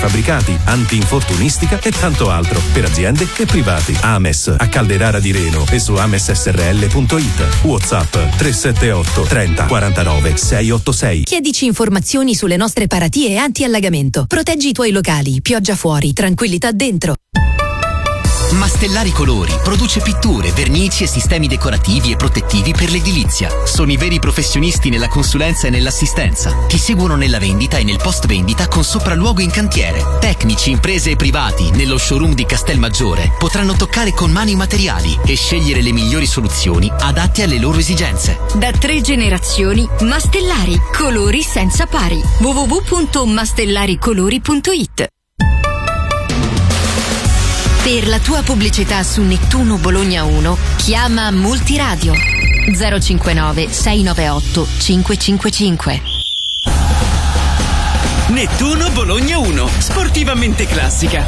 fabbricati, anti-infortunistica e tanto altro per aziende e privati. Ames a Calderara di Reno e su amessrl.it. WhatsApp 378 30 49 686. Chiedici informazioni sulle nostre paratie anti-allagamento. Proteggi i tuoi locali, pioggia fuori, tranquillità dentro. Mastellari Colori produce pitture, vernici e sistemi decorativi e protettivi per l'edilizia. Sono i veri professionisti nella consulenza e nell'assistenza. Ti seguono nella vendita e nel post vendita con sopralluogo in cantiere. Tecnici, imprese e privati nello showroom di Castelmaggiore potranno toccare con mano i materiali e scegliere le migliori soluzioni adatte alle loro esigenze. Da 3 generazioni, Mastellari, colori senza pari. www.mastellaricolori.it. Per la tua pubblicità su Nettuno Bologna 1, chiama Multiradio 059 698 555. Nettuno Bologna 1, sportivamente classica.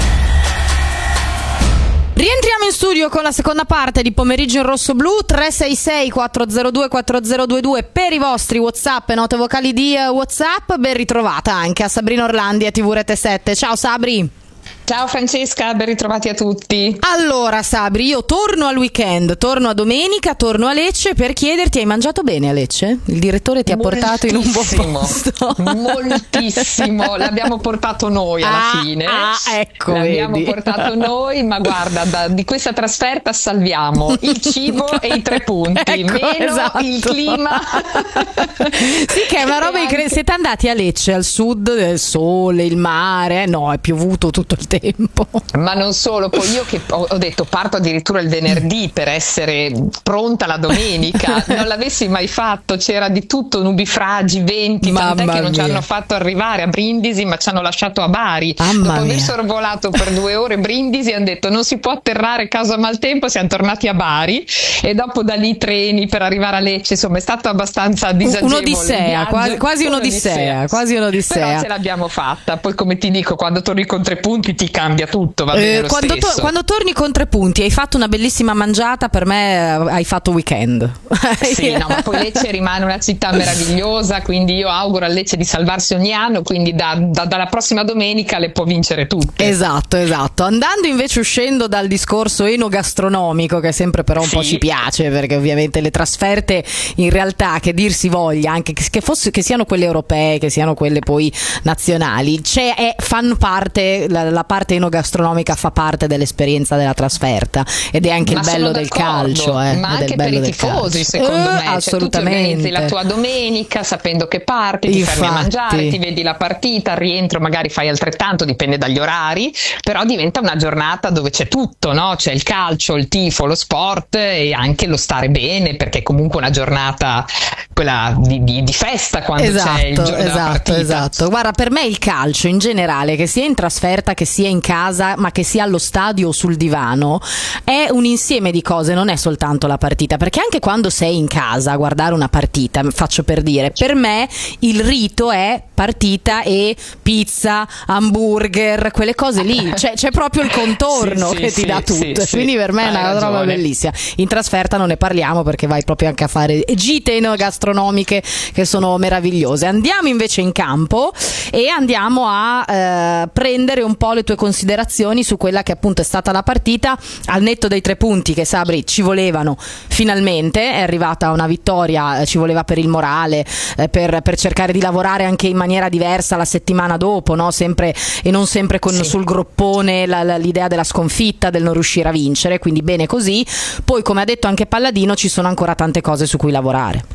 Rientriamo in studio con la seconda parte di Pomeriggio in Rosso Blu. 366 402 4022 per i vostri WhatsApp e note vocali di WhatsApp. Ben ritrovata anche a Sabrina Orlandi a TV Rete 7. Ciao Sabri. Ciao Francesca, ben ritrovati a tutti. Allora Sabri, io torno al weekend, torno a domenica, torno a Lecce per chiederti: hai mangiato bene a Lecce? Il direttore ti ha portato in un buon posto? Moltissimo, l'abbiamo portato noi alla fine. Ecco, l'abbiamo vedi. portato noi, ma guarda, di questa trasferta salviamo il cibo e i 3 punti, ecco, meno esatto. il clima. Sì, che è una roba incredibile. Siete andati a Lecce, al sud, il sole, il mare? No, è piovuto tutto il tempo. Ma non solo, poi io che ho detto parto addirittura il venerdì per essere pronta la domenica, non l'avessi mai fatto, c'era di tutto, nubifragi, venti, tant'è che non ci hanno fatto arrivare a Brindisi ma ci hanno lasciato a Bari. Dopo aver sorvolato per 2 ore Brindisi hanno detto non si può atterrare causa maltempo, siamo tornati a Bari e dopo da lì treni per arrivare a Lecce, insomma è stato abbastanza disagevole. Un'odissea, quasi un'odissea. Però ce l'abbiamo fatta, poi come ti dico, quando torni con 3 punti ti cambia tutto, va bene lo stesso. Quando torni con 3 punti, hai fatto una bellissima mangiata, per me hai fatto weekend. Sì, no, ma poi Lecce rimane una città meravigliosa, quindi io auguro a Lecce di salvarsi ogni anno, quindi dalla prossima domenica le può vincere tutte. Esatto. Andando invece, uscendo dal discorso enogastronomico, che sempre però un po' ci piace, perché ovviamente le trasferte in realtà, che dir si voglia, anche che siano quelle europee, che siano quelle poi nazionali, fanno parte, la parte enogastronomica fa parte dell'esperienza della trasferta, ed è anche il bello del calcio, ma anche per i tifosi, secondo me, assolutamente. Cioè, tu la tua domenica sapendo che parti, ti fermi a mangiare, ti vedi la partita, al rientro magari fai altrettanto, dipende dagli orari, però diventa una giornata dove c'è tutto, no? C'è il calcio, il tifo, lo sport e anche lo stare bene, perché è comunque una giornata quella di festa quando c'è il giorno della partita. Esatto. Guarda, per me il calcio in generale, che sia in trasferta, che sia in casa, ma che sia allo stadio o sul divano, è un insieme di cose, non è soltanto la partita, perché anche quando sei in casa a guardare una partita, faccio per dire, per me il rito è partita e pizza, hamburger, quelle cose lì, c'è proprio il contorno che ti dà tutto, quindi per me è una roba bellissima. In trasferta non ne parliamo, perché vai proprio anche a fare gite enogastronomiche che sono meravigliose. Andiamo invece in campo e andiamo a prendere un po' le tue considerazioni su quella che appunto è stata la partita, al netto dei 3 punti che, Sabri, ci volevano. Finalmente è arrivata una vittoria, ci voleva per il morale, per cercare di lavorare anche in maniera diversa la settimana dopo, no? Sempre e non sempre sul groppone, l'idea della sconfitta, del non riuscire a vincere, quindi bene così. Poi, come ha detto anche Palladino, ci sono ancora tante cose su cui lavorare.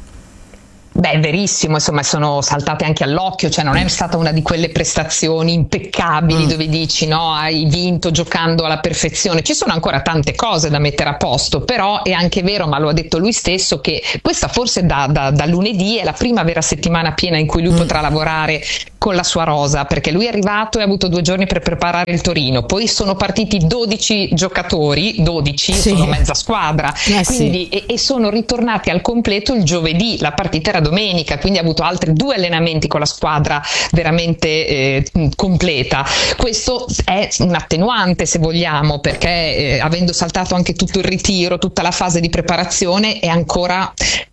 Beh, è verissimo, insomma, sono saltate anche all'occhio, cioè non è stata una di quelle prestazioni impeccabili dove dici no, hai vinto giocando alla perfezione. Ci sono ancora tante cose da mettere a posto, però è anche vero, ma lo ha detto lui stesso, che questa forse da lunedì è la prima vera settimana piena in cui lui potrà lavorare con la sua rosa, perché lui è arrivato e ha avuto 2 giorni per preparare il Torino, poi sono partiti 12 giocatori, 12 sono mezza squadra, quindi e sono ritornati al completo il giovedì, la partita era domenica, quindi ha avuto altri 2 allenamenti con la squadra veramente completa. Questo è un attenuante, se vogliamo, perché avendo saltato anche tutto il ritiro, tutta la fase di preparazione, è ancora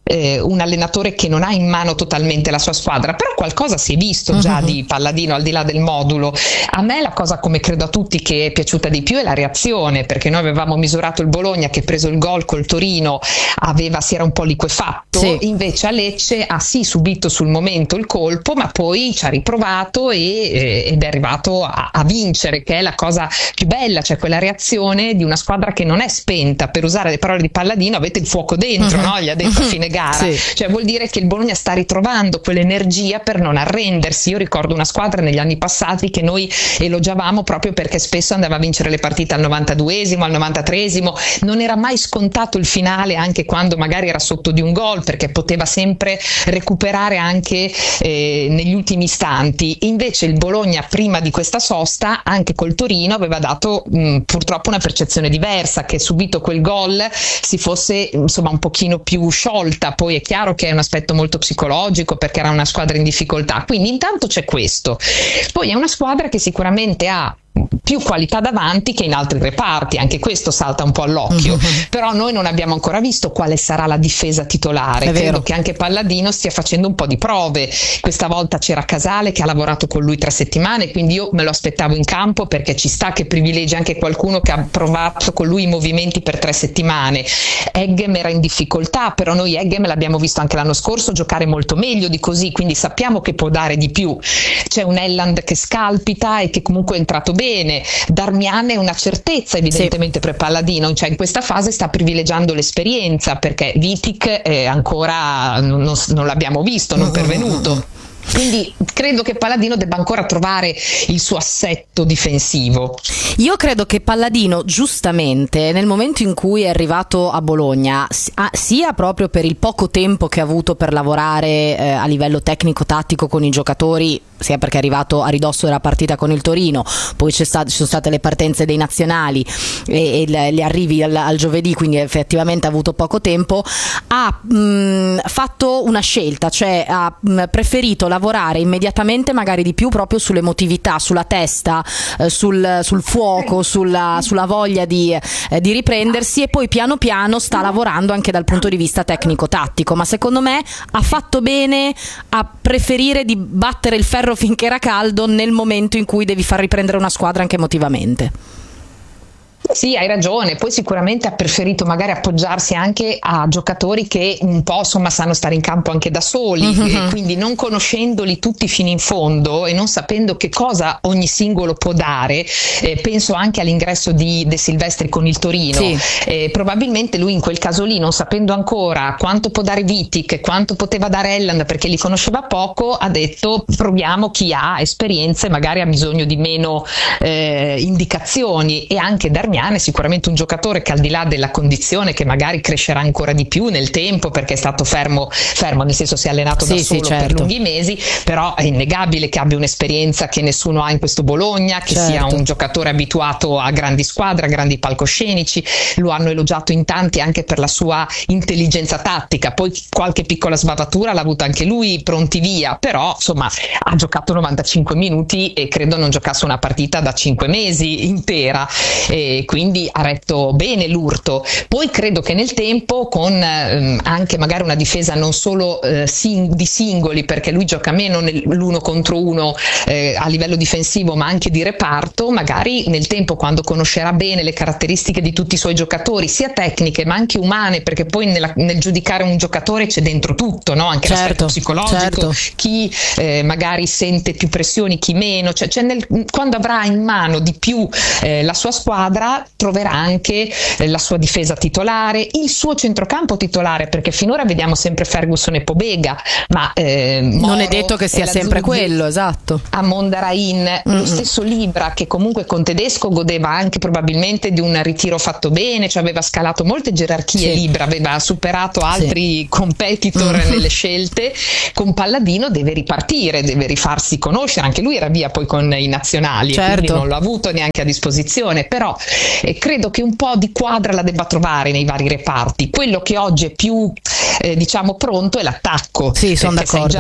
un allenatore che non ha in mano totalmente la sua squadra, però qualcosa si è visto già di Palladino al di là del modulo. A me la cosa, come credo a tutti, che è piaciuta di più è la reazione, perché noi avevamo misurato il Bologna che preso il gol col Torino si era un po' liquefatto, invece a Lecce ha subito sul momento il colpo, ma poi ci ha riprovato ed è arrivato a vincere, che è la cosa più bella, cioè quella reazione di una squadra che non è spenta. Per usare le parole di Palladino, avete il fuoco dentro, no? Gli ha detto a fine gara, cioè vuol dire che il Bologna sta ritrovando quell'energia per non arrendersi. Io ricordo una squadra negli anni passati che noi elogiavamo proprio perché spesso andava a vincere le partite al 92esimo, al 93esimo, non era mai scontato il finale, anche quando magari era sotto di un gol, perché poteva sempre recuperare anche negli ultimi istanti. Invece il Bologna prima di questa sosta, anche col Torino, aveva dato purtroppo una percezione diversa, che subito quel gol si fosse insomma un pochino più sciolta. Poi è chiaro che è un aspetto molto psicologico, perché era una squadra in difficoltà, quindi intanto c'è questo. Poi è una squadra che sicuramente ha più qualità davanti che in altri reparti, anche questo salta un po' all'occhio, però noi non abbiamo ancora visto quale sarà la difesa titolare. Credo che anche Palladino stia facendo un po' di prove. Questa volta c'era Casale che ha lavorato con lui 3 settimane, quindi io me lo aspettavo in campo, perché ci sta che privilegi anche qualcuno che ha provato con lui i movimenti per 3 settimane. Eggem era in difficoltà, però noi Eggem l'abbiamo visto anche l'anno scorso giocare molto meglio di così, quindi sappiamo che può dare di più. C'è un Elland che scalpita e che comunque è entrato bene. Darmian è una certezza evidentemente per Palladino, cioè in questa fase sta privilegiando l'esperienza, perché Vitic ancora non l'abbiamo visto, non pervenuto. Quindi credo che Palladino debba ancora trovare il suo assetto difensivo. Io credo che Palladino, giustamente, nel momento in cui è arrivato a Bologna, sia proprio per il poco tempo che ha avuto per lavorare a livello tecnico-tattico con i giocatori, sia perché è arrivato a ridosso della partita con il Torino, poi ci sono state le partenze dei nazionali e gli arrivi al giovedì, quindi effettivamente ha avuto poco tempo, ha fatto una scelta, cioè ha preferito lavorare immediatamente magari di più proprio sull'emotività, sulla testa, sul fuoco, sulla voglia di riprendersi, e poi piano piano sta lavorando anche dal punto di vista tecnico-tattico. Ma secondo me ha fatto bene a preferire di battere il ferro finché era caldo nel momento in cui devi far riprendere una squadra anche emotivamente. Sì, hai ragione. Poi sicuramente ha preferito magari appoggiarsi anche a giocatori che un po' insomma sanno stare in campo anche da soli, e quindi non conoscendoli tutti fino in fondo e non sapendo che cosa ogni singolo può dare. Penso anche all'ingresso di De Silvestri con il Torino. Probabilmente lui in quel caso lì, non sapendo ancora quanto può dare Vitic, quanto poteva dare Elland, perché li conosceva poco, ha detto proviamo chi ha esperienza e magari ha bisogno di meno indicazioni. E anche Darmian è sicuramente un giocatore che, al di là della condizione, che magari crescerà ancora di più nel tempo, perché è stato fermo nel senso si è allenato da solo per lunghi mesi, però è innegabile che abbia un'esperienza che nessuno ha in questo Bologna, che sia un giocatore abituato a grandi squadre, a grandi palcoscenici. Lo hanno elogiato in tanti anche per la sua intelligenza tattica, poi qualche piccola sbavatura l'ha avuta anche lui, pronti via, però insomma ha giocato 95 minuti e credo non giocasse una partita da 5 mesi intera, e quindi ha retto bene l'urto. Poi credo che nel tempo, con anche magari una difesa non solo di singoli, perché lui gioca meno l'uno contro uno a livello difensivo, ma anche di reparto, magari nel tempo, quando conoscerà bene le caratteristiche di tutti i suoi giocatori, sia tecniche ma anche umane, perché poi nel giudicare un giocatore c'è dentro tutto, no? Anche l'aspetto psicologico, chi magari sente più pressioni, chi meno, cioè quando avrà in mano di più la sua squadra, troverà anche la sua difesa titolare, il suo centrocampo titolare, perché finora vediamo sempre Ferguson e Pobega, ma non è detto che sia sempre quello, esatto. A Mondarain, lo stesso Libra, che comunque con Tedesco godeva anche probabilmente di un ritiro fatto bene, cioè aveva scalato molte gerarchie. Libra aveva superato altri competitor nelle scelte. Con Palladino deve ripartire, deve rifarsi conoscere, anche lui era via poi con i nazionali, quindi non l'ha avuto neanche a disposizione, però credo che un po' di quadra la debba trovare nei vari reparti. Quello che oggi è più diciamo pronto è l'attacco, sono d'accordo. Sai già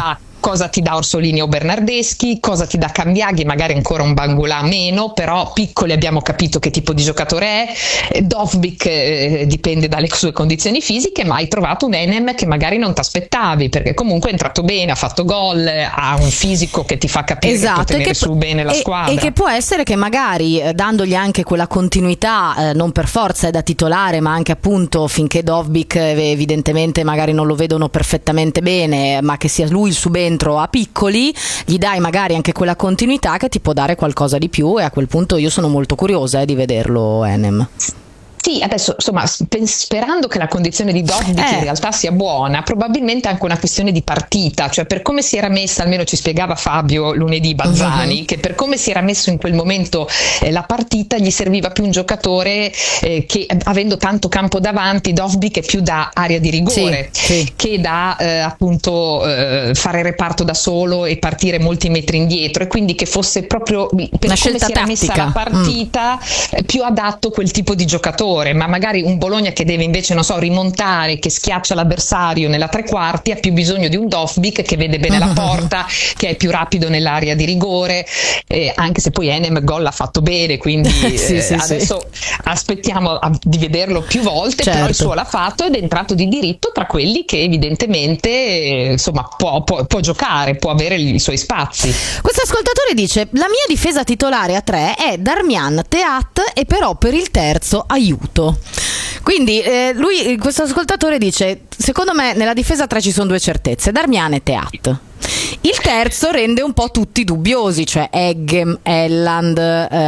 cosa ti dà Orsolini o Bernardeschi, cosa ti dà Cambiaghi, magari ancora un Bangula meno, però Piccoli abbiamo capito che tipo di giocatore è, Dovbyk dipende dalle sue condizioni fisiche, ma hai trovato un Enem che magari non ti aspettavi, perché comunque è entrato bene, ha fatto gol, ha un fisico che ti fa capire che può tenere su bene la squadra. E che può essere che magari dandogli anche quella continuità, non per forza è da titolare, ma anche appunto finché Dovbyk evidentemente magari non lo vedono perfettamente bene, ma che sia lui il subentro a Piccoli, gli dai magari anche quella continuità che ti può dare qualcosa di più, e a quel punto io sono molto curiosa di vederlo Enem. Sì, adesso insomma sperando che la condizione di Dovbyk in realtà sia buona, probabilmente anche una questione di partita, cioè per come si era messa, almeno ci spiegava Fabio lunedì Bazzani, che per come si era messo in quel momento la partita gli serviva più un giocatore che avendo tanto campo davanti, Dovbyk è più da area di rigore che da appunto fare reparto da solo e partire molti metri indietro, e quindi che fosse proprio per una come si era tattica. messa la partita più adatto quel tipo di giocatore. Ma magari un Bologna che deve invece, non so, rimontare, che schiaccia l'avversario nella tre quarti, ha più bisogno di un Dovbyk che vede bene la porta, che è più rapido nell'area di rigore, anche se poi Enem gol l'ha fatto bene, quindi adesso aspettiamo di vederlo più volte, però il suo l'ha fatto ed è entrato di diritto tra quelli che evidentemente insomma può giocare, può avere i suoi spazi. Questo ascoltatore dice: la mia difesa titolare a 3 è Darmian, Teat e però per il terzo aiuto. Quindi questo ascoltatore dice: secondo me nella difesa 3 ci sono due certezze, Darmian e Teat. Il terzo rende un po' tutti dubbiosi, cioè Eggem, Elland,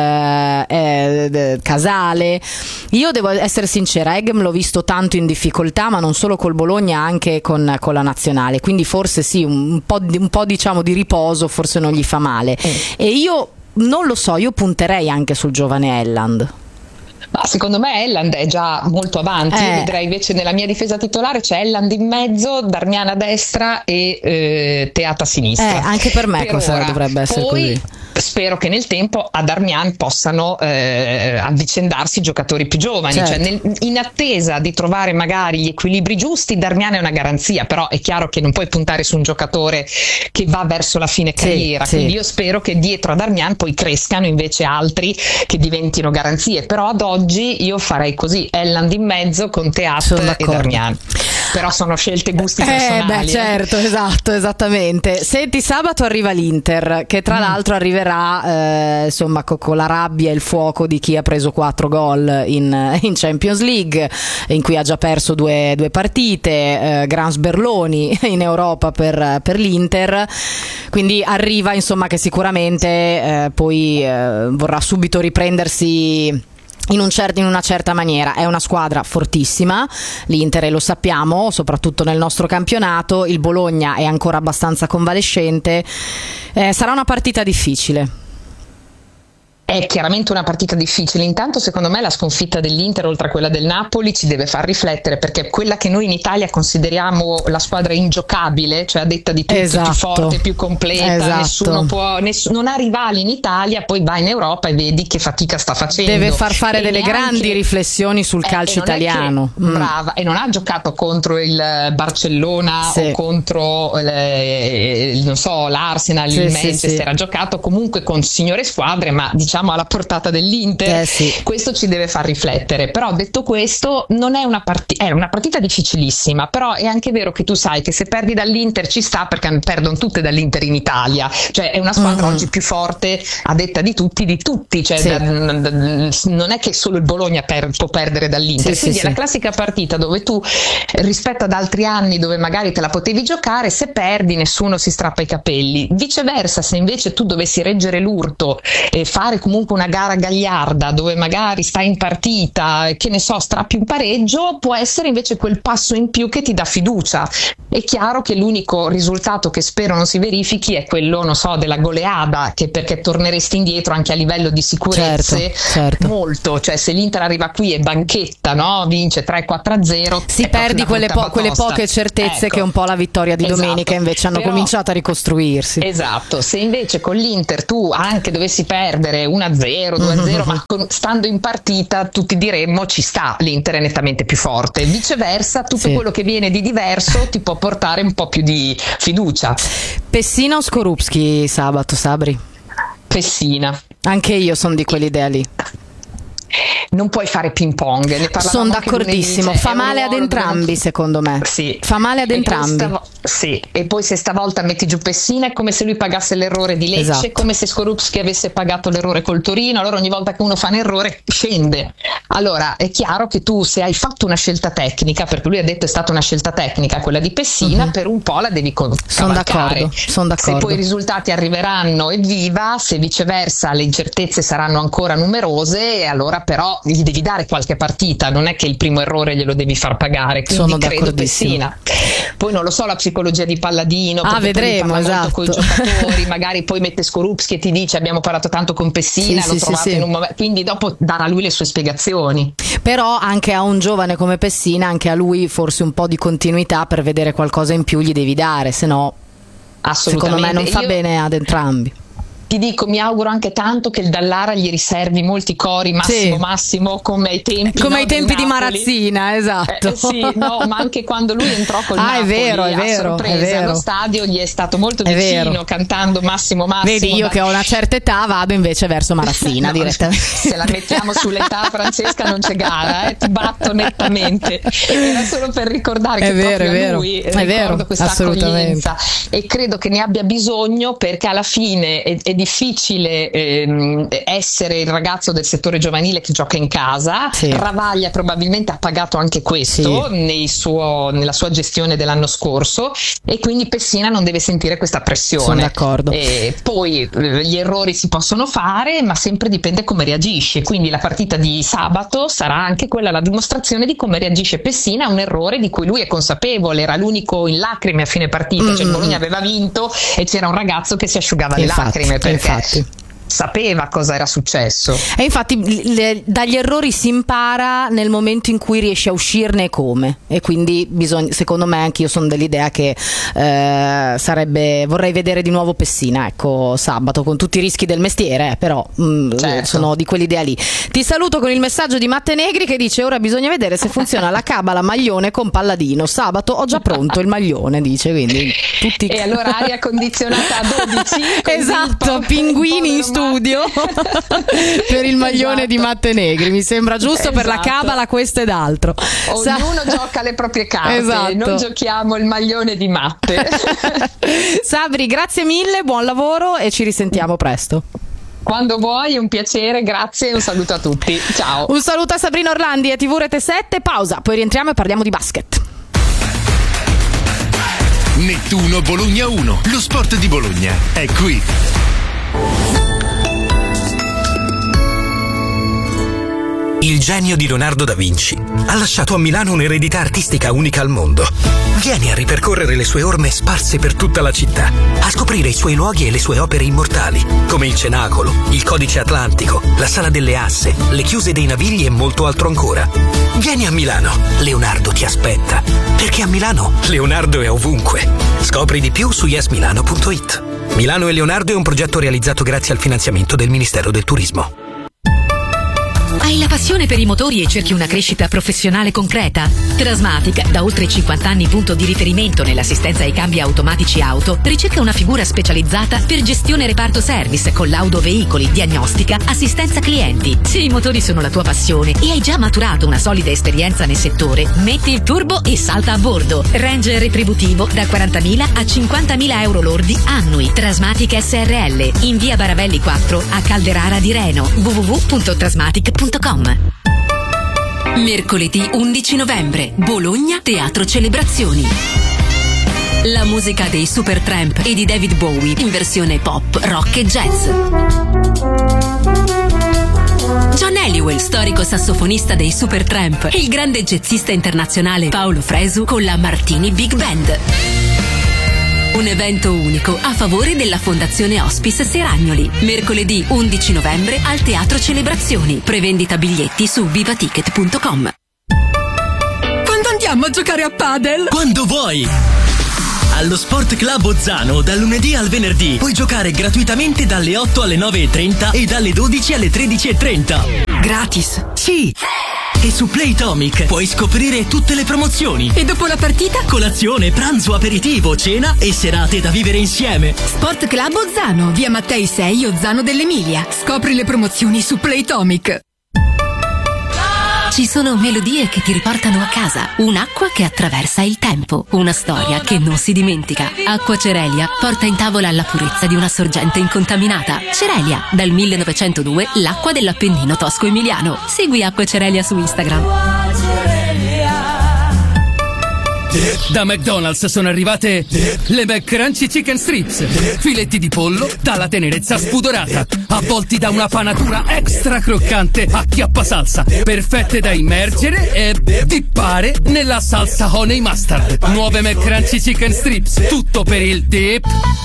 Casale. Io devo essere sincera, Eggem l'ho visto tanto in difficoltà, ma non solo col Bologna, anche con la nazionale, quindi forse sì, un po' diciamo di riposo forse non gli fa male. E io non lo so, io punterei anche sul giovane Elland. Ma secondo me Elland è già molto avanti. Io vedrei invece nella mia difesa titolare c'è Elland in mezzo, Darmian a destra e Teat a sinistra. Anche per me cosa dovrebbe essere così. Spero che nel tempo a Darmian possano avvicendarsi giocatori più giovani, cioè in attesa di trovare magari gli equilibri giusti. Darmian è una garanzia, però è chiaro che non puoi puntare su un giocatore che va verso la fine carriera, quindi io spero che dietro a Darmian poi crescano invece altri che diventino garanzie, però ad oggi io farei così: Elland in mezzo con Teat e Darmian. Però sono scelte, gusti personali. Certo, esattamente. Senti, sabato arriva l'Inter, che tra l'altro arriverà insomma con la rabbia e il fuoco di chi ha preso 4 gol in Champions League, in cui ha già perso due partite, gran sberloni in Europa per l'Inter, quindi arriva insomma che sicuramente poi vorrà subito riprendersi in una certa maniera. È una squadra fortissima l'Inter, e lo sappiamo, soprattutto nel nostro campionato. Il Bologna è ancora abbastanza convalescente, sarà una partita difficile. È chiaramente una partita difficile. Intanto secondo me la sconfitta dell'Inter, oltre a quella del Napoli, ci deve far riflettere, perché quella che noi in Italia consideriamo la squadra ingiocabile, cioè a detta di tutti più forte, più completa, non ha rivali in Italia, poi va in Europa e vedi che fatica sta facendo. Deve far fare delle grandi riflessioni sul calcio italiano. Brava, e non ha giocato contro il Barcellona o contro non so, l'Arsenal, il Manchester, ha giocato comunque con signore squadre, ma diciamo alla portata dell'Inter. Questo ci deve far riflettere. Però detto questo, non è una partita difficilissima, però è anche vero che tu sai che se perdi dall'Inter ci sta, perché perdono tutte dall'Inter in Italia, cioè è una squadra oggi più forte a detta di tutti, cioè non è che solo il Bologna può perdere dall'Inter, quindi è la classica partita dove tu, rispetto ad altri anni dove magari te la potevi giocare, se perdi nessuno si strappa i capelli. Viceversa, se invece tu dovessi reggere l'urto e fare comunque una gara gagliarda dove magari stai in partita, che ne so, strappi un pareggio, può essere invece quel passo in più che ti dà fiducia. È chiaro che l'unico risultato che spero non si verifichi è quello, non so, della goleada, che perché torneresti indietro anche a livello di sicurezze molto, cioè se l'Inter arriva qui e banchetta, no? Vince 3-4-0, si perdi quelle poche certezze, che è un po' la vittoria di domenica invece hanno cominciato a ricostruirsi. Esatto, se invece con l'Inter tu anche dovessi perdere 1-0, 2-0, ma stando in partita tutti diremmo ci sta, l'Inter è nettamente più forte. Viceversa, tutto quello che viene di diverso ti può portare un po' più di fiducia. Pessina o Skorupski sabato, Sabri? Pessina. Anche io sono di quell'idea lì. Non puoi fare ping pong. Sono d'accordissimo, fa male ad entrambi, secondo me. Sì. Fa male ad entrambi. Sì, e poi se stavolta metti giù Pessina è come se lui pagasse l'errore di Lecce, esatto. Come se Skorupski avesse pagato l'errore col Torino. Allora ogni volta che uno fa un errore scende. Allora è chiaro che tu, se hai fatto una scelta tecnica, perché lui ha detto è stata una scelta tecnica quella di Pessina, per un po' la devi cavalcare. Sono d'accordo. Se poi i risultati arriveranno, evviva, se viceversa le incertezze saranno ancora numerose, allora però gli devi dare qualche partita, non è che il primo errore glielo devi far pagare. Quindi sono credo Pessina. Poi non lo so la psicologia di Palladino, vedremo, esatto, con i giocatori, magari poi mette Skorupski e ti dice abbiamo parlato tanto con Pessina, l'ho trovato in un momento, quindi dopo darà lui le sue spiegazioni. Però anche a un giovane come Pessina, anche a lui forse un po' di continuità per vedere qualcosa in più gli devi dare, se no secondo me non fa bene ad entrambi. Ti dico, mi auguro anche tanto che il Dallara gli riservi molti cori massimo come ai tempi, come ai tempi di Marazzina, esatto. Sì, no, ma anche quando lui entrò col Napoli è vero. allo stadio gli è stato molto vicino, cantando Massimo. Vedi, io che ho una certa età vado invece verso Marazzina direttamente. Se la mettiamo sull'età, Francesca, non c'è gara, ti batto nettamente. Era solo per ricordare che proprio lui ricordo questa accoglienza, e credo che ne abbia bisogno, perché alla fine è difficile essere il ragazzo del settore giovanile che gioca in casa. Ravaglia probabilmente ha pagato anche questo nella sua gestione dell'anno scorso, e quindi Pessina non deve sentire questa pressione. Sono d'accordo. Poi gli errori si possono fare, ma sempre dipende come reagisce, quindi la partita di sabato sarà anche quella la dimostrazione di come reagisce Pessina a un errore di cui lui è consapevole. Era l'unico in lacrime a fine partita, cioè il Bologna aveva vinto e c'era un ragazzo che si asciugava le lacrime perché sapeva cosa era successo. E infatti dagli errori si impara nel momento in cui riesci a uscirne e come, e quindi secondo me anche io sono dell'idea che vorrei vedere di nuovo Pessina, ecco, sabato, con tutti i rischi del mestiere, però sono di quell'idea lì. Ti saluto con il messaggio di Matte Negri che dice: ora bisogna vedere se funziona la cabala maglione con Palladino, sabato ho già pronto il maglione, dice, quindi tutti. E allora aria condizionata a 12, esatto, pinguini in studio per il maglione di Matte Negri, mi sembra giusto, per la cabala questo ed altro. Ognuno gioca le proprie carte, non giochiamo il maglione di Matte. Sabri, grazie mille, buon lavoro e ci risentiamo presto. Quando vuoi, è un piacere, grazie e un saluto a tutti. Ciao. Un saluto a Sabrina Orlandi e TV Rete 7, pausa, poi rientriamo e parliamo di basket. Nettuno Bologna 1, lo sport di Bologna è qui. Il genio di Leonardo da Vinci ha lasciato a Milano un'eredità artistica unica al mondo. Vieni a ripercorrere le sue orme sparse per tutta la città, a scoprire i suoi luoghi e le sue opere immortali, come il Cenacolo, il Codice Atlantico, la Sala delle Asse, le chiuse dei Navigli e molto altro ancora. Vieni a Milano, Leonardo ti aspetta, perché a Milano Leonardo è ovunque. Scopri di più su yesmilano.it. Milano e Leonardo è un progetto realizzato grazie al finanziamento del Ministero del Turismo. Hai la passione per i motori e cerchi una crescita professionale concreta? Trasmatic, da oltre 50 anni punto di riferimento nell'assistenza ai cambi automatici auto, ricerca una figura specializzata per gestione reparto service, collaudo veicoli, diagnostica, assistenza clienti. Se i motori sono la tua passione e hai già maturato una solida esperienza nel settore, metti il turbo e salta a bordo. Range retributivo da 40.000 a 50.000 euro lordi annui. Trasmatic SRL, in via Baravelli 4 a Calderara di Reno. www.trasmatic.com. Mercoledì 11 novembre, Bologna Teatro Celebrazioni. La musica dei Supertramp e di David Bowie in versione pop, rock e jazz. John Halliwell, storico sassofonista dei Supertramp, e il grande jazzista internazionale Paolo Fresu con la Martini Big Band. Un evento unico a favore della Fondazione Hospice Seragnoli. Mercoledì 11 novembre al Teatro Celebrazioni. Prevendita biglietti su vivaticket.com. Quando andiamo a giocare a padel? Quando vuoi! Allo Sport Club Ozzano, dal lunedì al venerdì, puoi giocare gratuitamente dalle 8 alle 9:30 e dalle 12 alle 13:30. Gratis? Sì! E su Playtomic puoi scoprire tutte le promozioni. E dopo la partita? Colazione, pranzo, aperitivo, cena e serate da vivere insieme. Sport Club Ozzano, via Mattei 6, Ozzano dell'Emilia. Scopri le promozioni su Playtomic. Ci sono melodie che ti riportano a casa, un'acqua che attraversa il tempo, una storia che non si dimentica. Acqua Cerelia porta in tavola la purezza di una sorgente incontaminata. Cerelia, dal 1902 l'acqua dell'Appennino tosco-emiliano. Segui Acqua Cerelia su Instagram. Da McDonald's sono arrivate le McCrunchy Chicken Strips, filetti di pollo dalla tenerezza spudorata, avvolti da una panatura extra croccante a chiappasalsa, perfette da immergere e dippare nella salsa honey mustard. Nuove McCrunchy Chicken Strips, tutto per il dip.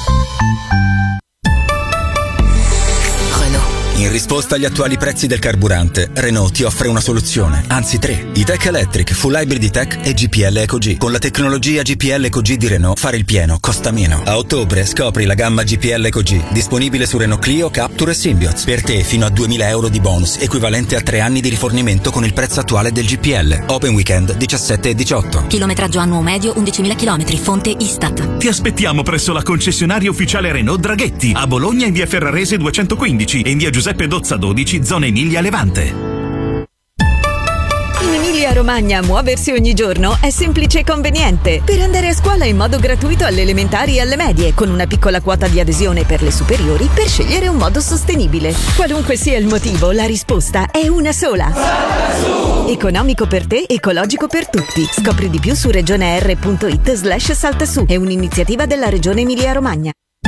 In risposta agli attuali prezzi del carburante, Renault ti offre una soluzione, anzi 3. E-Tech Electric, Full Hybrid E-Tech e GPL EcoG. Con la tecnologia GPL EcoG di Renault, fare il pieno costa meno. A ottobre scopri la gamma GPL EcoG, disponibile su Renault Clio, Captur e Symbioz. Per te fino a 2.000 euro di bonus, equivalente a 3 anni di rifornimento con il prezzo attuale del GPL. Open Weekend 17 e 18. Chilometraggio annuo medio 11.000 km, fonte Istat. Ti aspettiamo presso la concessionaria ufficiale Renault Draghetti, a Bologna in via Ferrarese 215 e in via Giuseppe Dozza 12, zona Emilia Levante. In Emilia-Romagna muoversi ogni giorno è semplice e conveniente. Per andare a scuola in modo gratuito alle elementari e alle medie, con una piccola quota di adesione per le superiori, per scegliere un modo sostenibile. Qualunque sia il motivo, la risposta è una sola. Economico per te, ecologico per tutti. Scopri di più su regioneR.it/saltasu. È un'iniziativa della Regione Emilia-Romagna.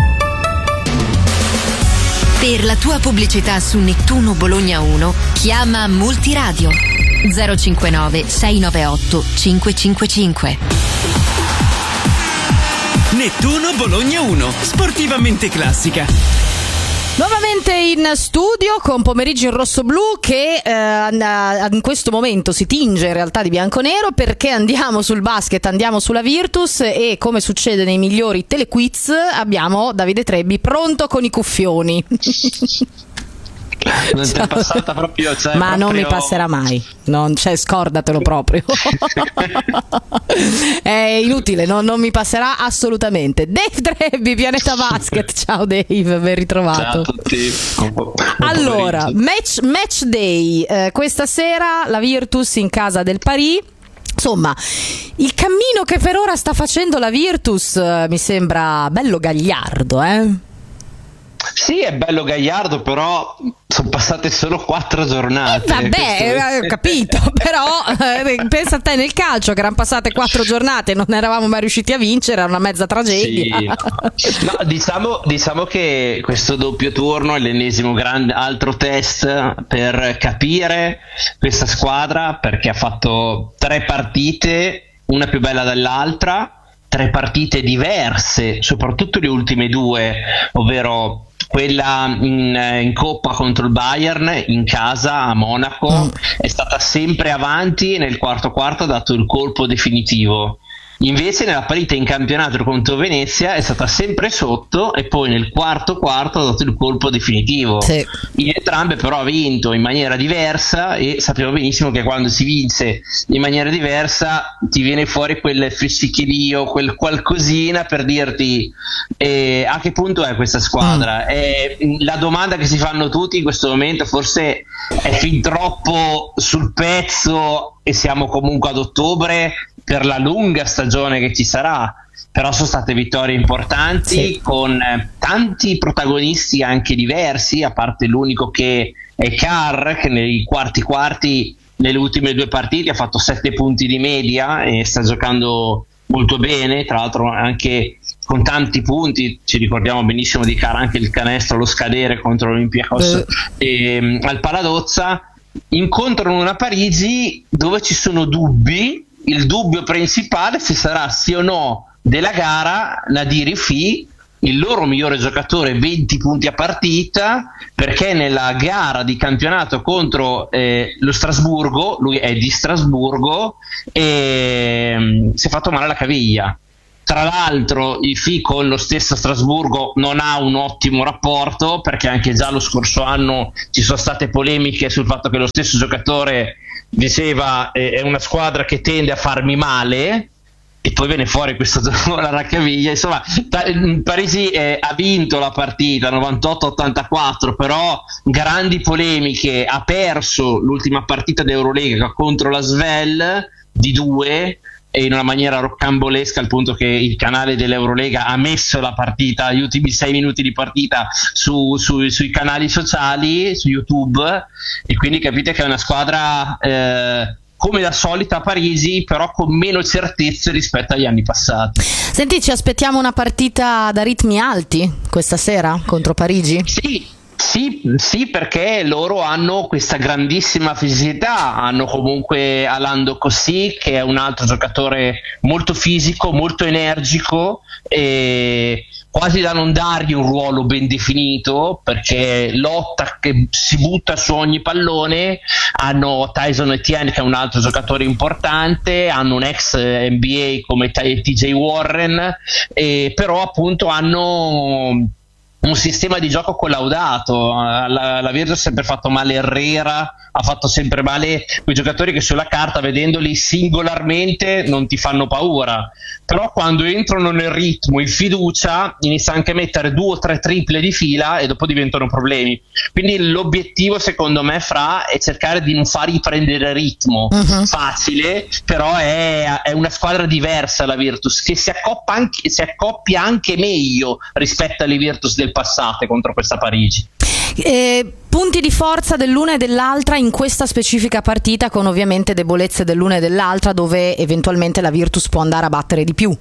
Per la tua pubblicità su Nettuno Bologna 1, chiama Multiradio 059 698 555. Nettuno Bologna 1, sportivamente classica. Nuovamente in studio con Pomeriggio in rosso-blu che in questo momento si tinge in realtà di bianco-nero, perché andiamo sul basket, andiamo sulla Virtus e, come succede nei migliori telequiz, abbiamo Davide Trebbi pronto con i cuffioni. Non ti è passata proprio, cioè, ma proprio... non mi passerà mai, scordatelo proprio. È inutile, non mi passerà assolutamente. Dave Trebbi, Pianeta Basket. Ciao Dave, ben ritrovato. Ciao a tutti. Allora, match day, questa sera la Virtus in casa del Paris. Insomma, il cammino che per ora sta facendo la Virtus mi sembra bello gagliardo, Sì, è bello gagliardo, però sono passate solo 4 giornate. Vabbè, ho capito, però pensa a te, nel calcio che erano passate 4 giornate, non eravamo mai riusciti a vincere, era una mezza tragedia. Sì. No, diciamo che questo doppio turno è l'ennesimo altro test per capire questa squadra, perché ha fatto 3 partite, una più bella dell'altra, 3 partite diverse, soprattutto le ultime 2, ovvero quella in Coppa contro il Bayern in casa a Monaco. È stata sempre avanti, nel quarto ha dato il colpo definitivo. Invece nella partita in campionato contro Venezia è stata sempre sotto e poi nel quarto ha dato il colpo definitivo. Sì. In entrambe però ha vinto in maniera diversa, e sappiamo benissimo che quando si vince in maniera diversa ti viene fuori quel fissicchio, quel qualcosina per dirti a che punto è questa squadra. La domanda che si fanno tutti in questo momento, forse è fin troppo sul pezzo e siamo comunque ad ottobre per la lunga stagione che ci sarà, però sono state vittorie importanti, sì, con tanti protagonisti anche diversi, a parte l'unico che è Carr, che nei quarti nelle ultime 2 partite ha fatto 7 punti di media e sta giocando molto bene, tra l'altro anche con tanti punti. Ci ricordiamo benissimo di Carr anche il canestro allo scadere contro l'Olympiakos al Paladozza. Incontrano una Parigi dove ci sono dubbi. Il dubbio principale se sarà sì o no della gara Nadir Rifi, il loro migliore giocatore, 20 punti a partita, perché nella gara di campionato contro lo Strasburgo, lui è di Strasburgo, e si è fatto male alla caviglia. Tra l'altro il FI con lo stesso Strasburgo non ha un ottimo rapporto, perché anche già lo scorso anno ci sono state polemiche sul fatto che lo stesso giocatore diceva è una squadra che tende a farmi male, e poi viene fuori questo la raccaviglia. Insomma, Parisi ha vinto la partita 98-84, però grandi polemiche, ha perso l'ultima partita d'Eurolega contro la Svel di 2, e in una maniera roccambolesca, al punto che il canale dell'Eurolega ha messo la partita, gli ultimi 6 minuti di partita sui canali sociali, su YouTube, e quindi capite che è una squadra come la solita a Parisi, però con meno certezze rispetto agli anni passati. Senti, ci aspettiamo una partita da ritmi alti questa sera contro Parigi? Sì, perché loro hanno questa grandissima fisicità, hanno comunque Alando Così, che è un altro giocatore molto fisico, molto energico, e quasi da non dargli un ruolo ben definito, perché lotta, che si butta su ogni pallone. Hanno Tyson Etienne, che è un altro giocatore importante, hanno un ex NBA come TJ Warren, però appunto hanno un sistema di gioco collaudato. La Virtus ha sempre fatto male Herrera, ha fatto sempre male quei giocatori che sulla carta, vedendoli singolarmente, non ti fanno paura, però quando entrano nel ritmo, in fiducia, iniziano anche a mettere 2 o 3 triple di fila e dopo diventano problemi. Quindi l'obiettivo, secondo me, è cercare di non fargli prendere ritmo facile, però è una squadra diversa la Virtus, che si accoppia anche meglio rispetto alle Virtus del passato contro questa Parigi. Punti di forza dell'una e dell'altra in questa specifica partita, con ovviamente debolezze dell'una e dell'altra, dove eventualmente la Virtus può andare a battere di più.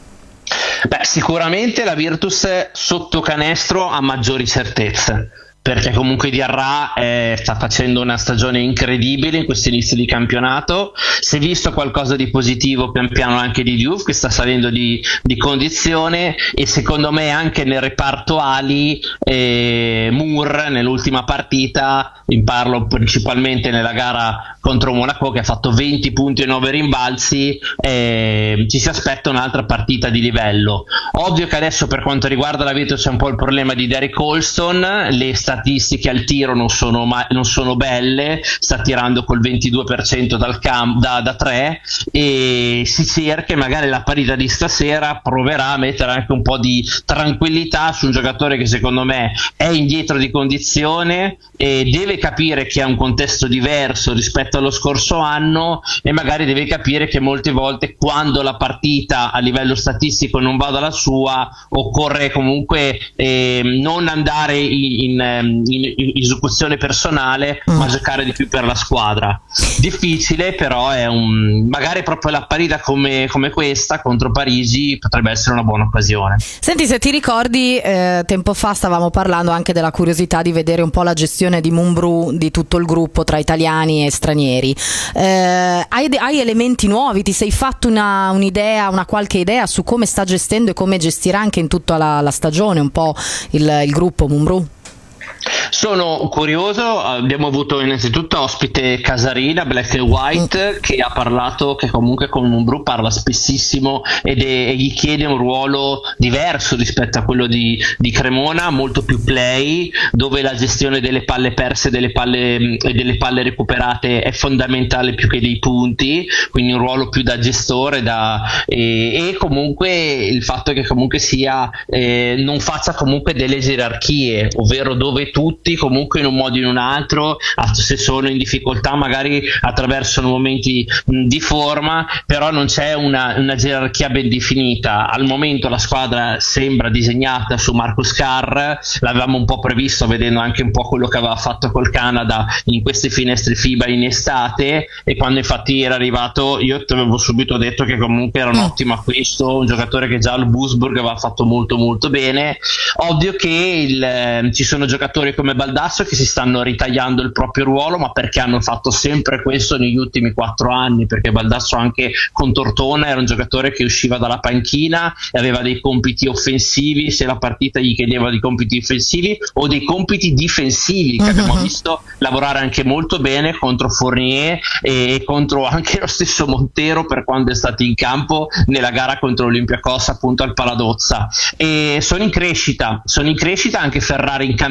Sicuramente la Virtus sotto canestro ha maggiori certezze, perché comunque Diarra sta facendo una stagione incredibile in questo inizio di campionato. Si è visto qualcosa di positivo pian piano anche di Diouf, che sta salendo di condizione, e secondo me anche nel reparto ali Moore nell'ultima partita, parlo principalmente nella gara contro Monaco, che ha fatto 20 punti e 9 rimbalzi, ci si aspetta un'altra partita di livello. Ovvio che adesso, per quanto riguarda la Virtus, c'è un po' il problema di Derek Colston. Le statistiche al tiro non sono belle, sta tirando col 22% da 3, e si cerca, magari la partita di stasera proverà a mettere anche un po' di tranquillità su un giocatore che secondo me è indietro di condizione e deve capire che ha un contesto diverso rispetto allo scorso anno, e magari deve capire che molte volte, quando la partita a livello statistico non va dalla sua, occorre comunque non andare in esecuzione personale, ma giocare di più per la squadra. Difficile, però è magari proprio la partita come questa contro Parigi potrebbe essere una buona occasione. Senti, se ti ricordi, tempo fa stavamo parlando anche della curiosità di vedere un po' la gestione di Mumbrú, di tutto il gruppo tra italiani e stranieri. Hai elementi nuovi? Ti sei fatto una qualche idea su come sta gestendo e come gestirà anche in tutta la stagione un po' il gruppo Mumbrú? Sono curioso. Abbiamo avuto innanzitutto ospite Casarina, Black and White, che ha parlato, che comunque con Mumbrú parla spessissimo e gli chiede un ruolo diverso rispetto a quello di Cremona, molto più play, dove la gestione delle palle perse e delle palle recuperate è fondamentale più che dei punti, quindi un ruolo più da gestore, e comunque il fatto che comunque non faccia comunque delle gerarchie, ovvero dove tutti comunque in un modo o in un altro, se sono in difficoltà magari attraversano momenti di forma, però non c'è una gerarchia ben definita. Al momento la squadra sembra disegnata su Marcus Carr, l'avevamo un po' previsto vedendo anche un po' quello che aveva fatto col Canada in queste finestre FIBA in estate, e quando infatti era arrivato io ti avevo subito detto che comunque era un ottimo acquisto, un giocatore che già al Wolfsburg aveva fatto molto molto bene. Ovvio che ci sono giocatori come Baldasso che si stanno ritagliando il proprio ruolo, ma perché hanno fatto sempre questo negli ultimi 4 anni, perché Baldasso anche con Tortona era un giocatore che usciva dalla panchina e aveva dei compiti offensivi se la partita gli chiedeva dei compiti offensivi, o dei compiti difensivi che abbiamo visto lavorare anche molto bene contro Fournier e contro anche lo stesso Montero, per quando è stato in campo nella gara contro l'Olympiacos appunto al Paladozza. E sono in crescita, anche Ferrari in campionato ha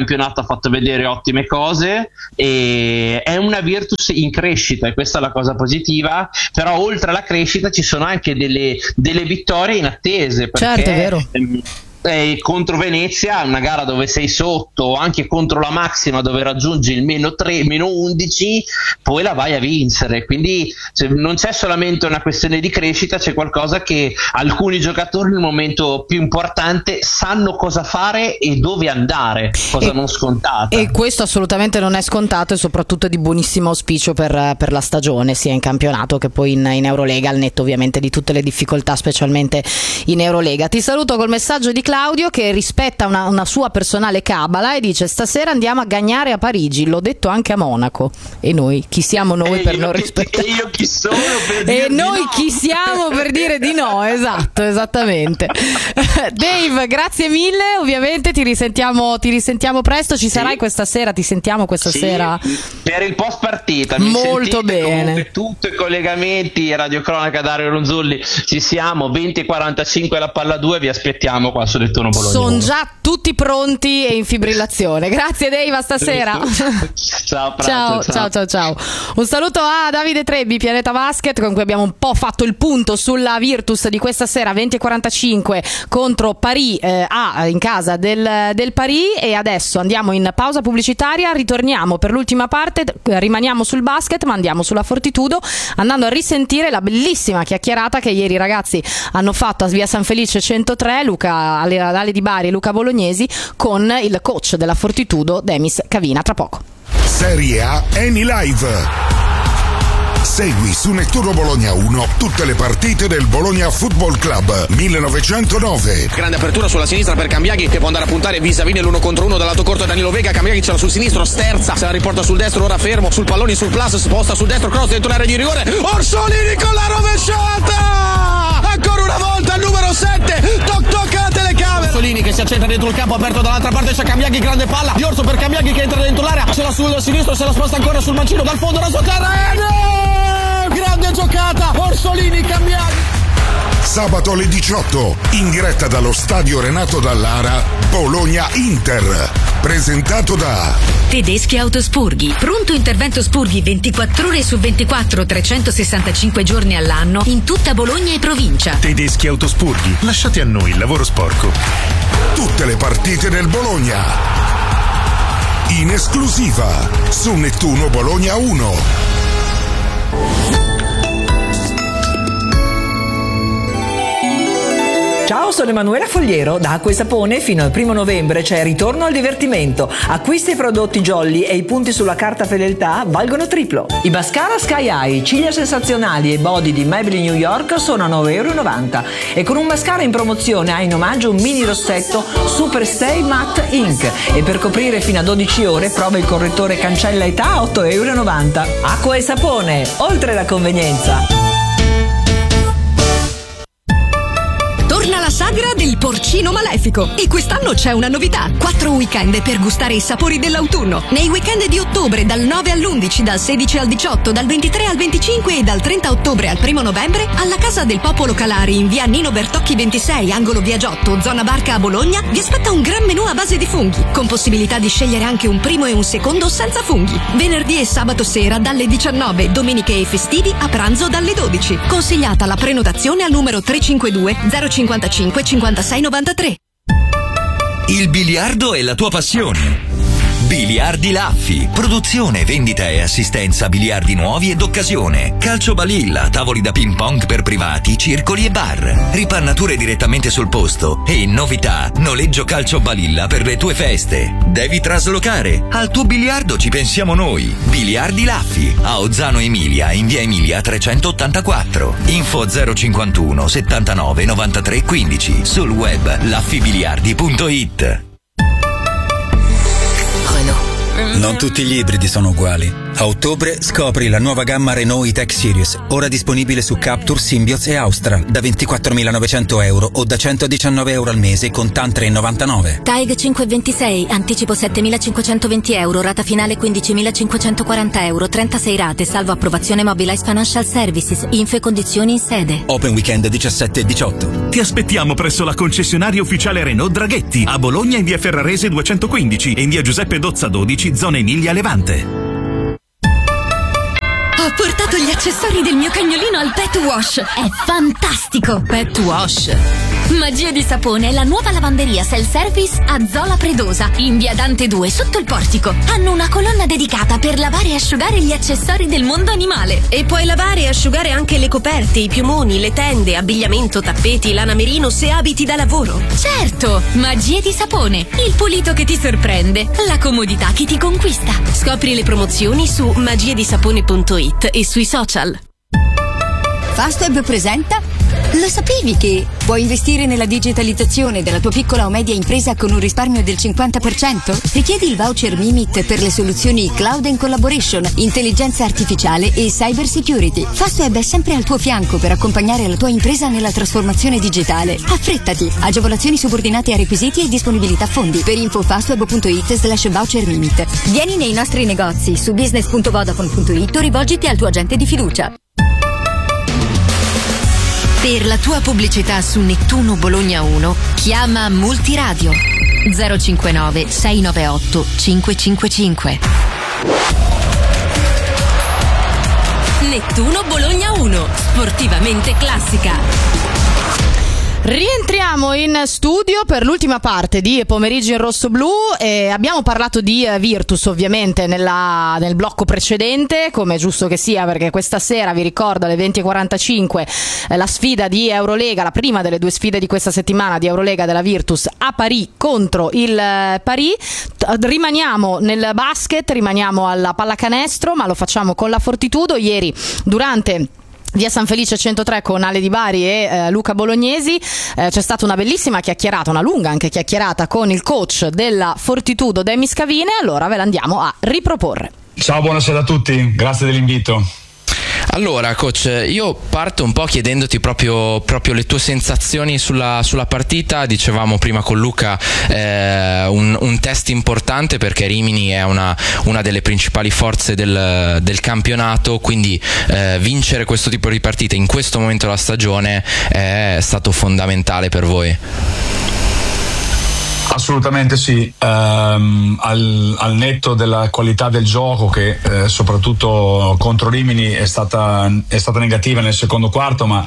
fatto vedere ottime cose e è una Virtus in crescita, e questa è la cosa positiva. Però oltre alla crescita ci sono anche delle vittorie inattese, perché certo, è vero. Contro Venezia, una gara dove sei sotto, anche contro la Maxima dove raggiungi il -3, -11, poi la vai a vincere. Quindi non c'è solamente una questione di crescita, c'è qualcosa che alcuni giocatori nel momento più importante sanno cosa fare e dove andare, cosa non scontata. E questo assolutamente non è scontato, e soprattutto è di buonissimo auspicio per la stagione, sia in campionato che poi in Eurolega, al netto ovviamente di tutte le difficoltà, specialmente in Eurolega. Ti saluto col messaggio di Claudio, che rispetta una sua personale cabala e dice: stasera andiamo a gagnare a Parigi, l'ho detto anche a Monaco. E noi chi siamo noi per non rispettare? E io chi sono per dire di noi no? Chi siamo per dire di no? Esatto, esattamente. Dave, grazie mille, ovviamente ti risentiamo presto. Ci sarai questa sera? Ti sentiamo questa sera per il post partita. Molto bene. Tutto i collegamenti, Radio Cronaca, Dario Ronzulli, ci siamo. 20:45 la palla 2, vi aspettiamo qua su Nettuno Bologna. Sono già tutti pronti e in fibrillazione. Grazie Dave, a stasera. Ciao. Un saluto a Davide Trebbi, Pianeta Basket, con cui abbiamo un po' fatto il punto sulla Virtus di questa sera. 20:45 contro Paris in casa del Paris. E adesso andiamo in pausa pubblicitaria, ritorniamo per l'ultima parte, rimaniamo sul basket ma andiamo sulla Fortitudo, andando a risentire la bellissima chiacchierata che ieri i ragazzi hanno fatto a Via San Felice 103, Ale Di Bari e Luca Bolognesi, con il coach della Fortitudo, Demis Cavina. Tra poco. Serie A Eni Live. Segui su Nettuno Bologna 1 tutte le partite del Bologna Football Club 1909. Grande apertura sulla sinistra per Cambiaghi, che può andare a puntare vis-a-vis l'1 contro 1 dal lato corto Danilo Vega. Cambiaghi ce l'ha sul sinistro, sterza, se la riporta sul destro, ora fermo sul pallone, sul plus, sposta sul destro, cross dentro l'area di rigore. Orsolini con la rovesciata! Ancora una volta il numero 7, tocca la telecamera. Orsolini che si accentra dentro il campo aperto dall'altra parte, c'è Cambiaghi, grande palla di Orso per Cambiaghi che entra dentro l'area, ce l'ha sul sinistro, se la sposta ancora sul mancino, dal fondo raso terra, grande giocata, Orsolini, Cambiaghi. Sabato alle 18, in diretta dallo stadio Renato Dallara, Bologna-Inter, presentato da Tedeschi Autospurghi. Pronto intervento spurghi 24 ore su 24, 365 giorni all'anno in tutta Bologna e provincia. Tedeschi Autospurghi, lasciate a noi il lavoro sporco. Tutte le partite del Bologna in esclusiva su Nettuno Bologna 1. Ciao, sono Emanuela Fogliero. Da Acqua e Sapone fino al 1 novembre c'è Ritorno al divertimento. Acquista i prodotti Jolly e i punti sulla carta fedeltà valgono triplo. I mascara Sky Eye, ciglia sensazionali e body di Maybelline New York sono a €9,90. E con un mascara in promozione hai in omaggio un mini rossetto Super Stay Matte Ink. E per coprire fino a 12 ore prova il correttore Cancella Età a €8,90. Acqua e Sapone, oltre la convenienza. Torna la sagra del porcino malefico e quest'anno c'è una novità: 4 weekend per gustare i sapori dell'autunno. Nei weekend di ottobre dal 9 all'11, dal 16 al 18, dal 23 al 25 e dal 30 ottobre al 1 novembre alla Casa del Popolo Calari in via Nino Bertocchi 26, angolo via Giotto, zona Barca a Bologna, vi aspetta un gran menù a base di funghi, con possibilità di scegliere anche un primo e un secondo senza funghi. Venerdì e sabato sera dalle 19, domeniche e festivi a pranzo dalle 12. Consigliata la prenotazione al numero 352 055 56 93. Il biliardo è la tua passione. Biliardi Laffi, produzione, vendita e assistenza a biliardi nuovi e d'occasione, calcio balilla, tavoli da ping pong per privati, circoli e bar, ripannature direttamente sul posto e novità, noleggio calcio balilla per le tue feste. Devi traslocare? Al tuo biliardo ci pensiamo noi. Biliardi Laffi, a Ozzano Emilia, in via Emilia 384. Info 051 79 93 15, sul web laffibiliardi.it. Non tutti gli ibridi sono uguali. A ottobre scopri la nuova gamma Renault E-Tech Series, ora disponibile su Captur, Symbioz e Austral, da 24.900 euro o da 119 euro al mese con TAN 3,99. TAEG 526, anticipo 7.520 euro, rata finale 15.540 euro, 36 rate, salvo approvazione Mobilize Financial Services, info e condizioni in sede. Open weekend 17 e 18. Ti aspettiamo presso la concessionaria ufficiale Renault Draghetti, a Bologna in via Ferrarese 215 e in via Giuseppe Dozza 12, zona Emilia Levante. Ho portato gli accessori del mio cagnolino al Pet Wash. È fantastico! Pet Wash. Magia di sapone è la nuova lavanderia self-service a Zola Predosa, in via Dante 2, sotto il portico. Hanno una colonna dedicata per lavare e asciugare gli accessori del mondo animale. E puoi lavare e asciugare anche le coperte, i piumoni, le tende, abbigliamento, tappeti, lana merino se abiti da lavoro. Certo! Magie di sapone, il pulito che ti sorprende, la comodità che ti conquista. Scopri le promozioni su magiedisapone.it e sui social. Fastweb presenta. Lo sapevi che puoi investire nella digitalizzazione della tua piccola o media impresa con un risparmio del 50%? Richiedi il voucher Mimit per le soluzioni Cloud and Collaboration, intelligenza artificiale e cyber security. Fastweb è sempre al tuo fianco per accompagnare la tua impresa nella trasformazione digitale. Affrettati! Agevolazioni subordinate a requisiti e disponibilità fondi. Per info fastweb.it/voucher Mimit. Vieni nei nostri negozi su business.vodafone.it o rivolgiti al tuo agente di fiducia. Per la tua pubblicità su Nettuno Bologna 1, chiama Multiradio 059 698 555. Nettuno Bologna 1, sportivamente classica. Rientriamo in studio per l'ultima parte di Pomeriggi in Rosso-Blu e abbiamo parlato di Virtus ovviamente nel blocco precedente, come è giusto che sia, perché questa sera, vi ricordo, alle 20.45 la sfida di Eurolega, la prima delle due sfide di questa settimana di Eurolega della Virtus a Paris contro il Paris. Rimaniamo nel basket, rimaniamo alla pallacanestro, ma lo facciamo con la Fortitudo. Ieri durante Via San Felice 103 con Ale Di Bari e Luca Bolognesi c'è stata una bellissima chiacchierata, una lunga anche chiacchierata con il coach della Fortitudo Demi Scavine. Allora ve l'andiamo a riproporre. Ciao, buonasera a tutti, grazie dell'invito. Allora coach, io parto un po' chiedendoti proprio le tue sensazioni sulla partita. Dicevamo prima con Luca un test importante perché Rimini è una delle principali forze del campionato, quindi vincere questo tipo di partite in questo momento della stagione è stato fondamentale per voi. Assolutamente sì, al netto della qualità del gioco che soprattutto contro Rimini è stata negativa nel secondo quarto, ma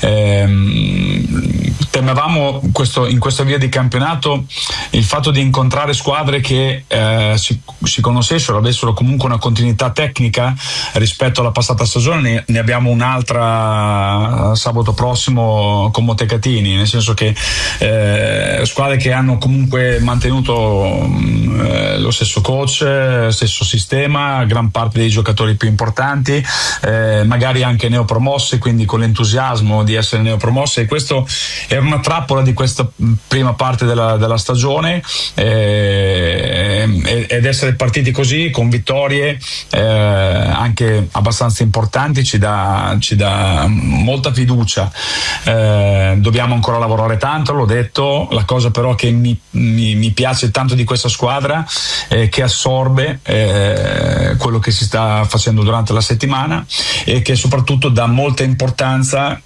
temevamo in questa via di campionato il fatto di incontrare squadre che si conoscessero, avessero comunque una continuità tecnica rispetto alla passata stagione. Ne abbiamo un'altra sabato prossimo con Montecatini, nel senso che squadre che hanno comunque mantenuto lo stesso coach, stesso sistema, gran parte dei giocatori più importanti, magari anche neopromosse, quindi con l'entusiasmo di essere neopromosse, e questo era una trappola di questa prima parte della stagione, ed essere partiti così con vittorie anche abbastanza importanti ci dà molta fiducia. Dobbiamo ancora lavorare tanto, l'ho detto. La cosa però che mi piace tanto di questa squadra è che assorbe quello che si sta facendo durante la settimana e che soprattutto dà molta importanza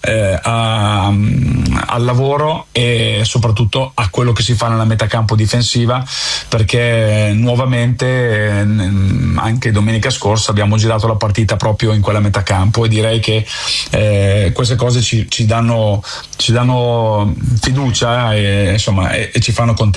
al lavoro e soprattutto a quello che si fa nella metacampo difensiva, perché nuovamente anche domenica scorsa abbiamo girato la partita proprio in quella metacampo, e direi che queste cose ci danno fiducia e ci fanno contenti.